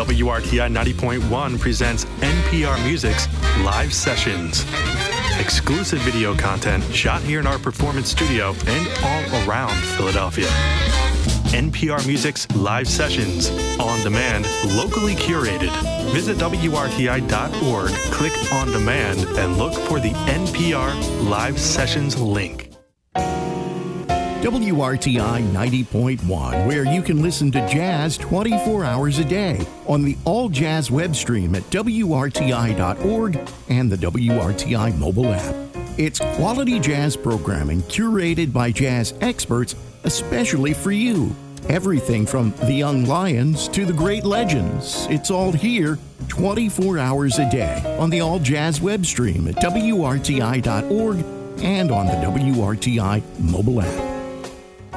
WRTI 90.1 presents NPR Music's Live Sessions. Exclusive video content shot here in our performance studio and all around Philadelphia. NPR Music's Live Sessions, on demand, locally curated. Visit WRTI.org, click on demand, and look for the NPR Live Sessions link. WRTI 90.1, where you can listen to jazz 24 hours a day on the All Jazz web stream at WRTI.org and the WRTI mobile app. It's quality jazz programming curated by jazz experts especially for you. Everything from the young lions to the great legends. It's all here 24 hours a day on the All Jazz web stream at WRTI.org and on the WRTI mobile app.